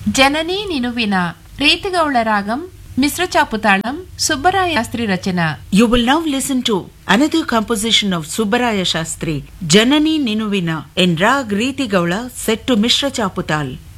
Janani నినువిన రీతిగౌళ Ragam Mishra చాపుతాళం Subbaraya Sastry Rachana. You will now listen to another composition of Subbaraya Shastri, Janani Ninuvina, in Rag Riti Gaula set to Mishra Chaputal.